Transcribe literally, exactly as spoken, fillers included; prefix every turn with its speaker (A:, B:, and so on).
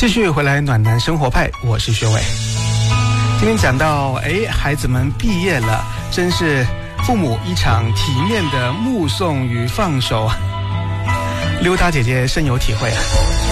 A: 继续回来暖男生活派，我是学伟。今天讲到，哎，孩子们毕业了，真是父母一场体面的目送与放手。溜达姐姐深有体会啊。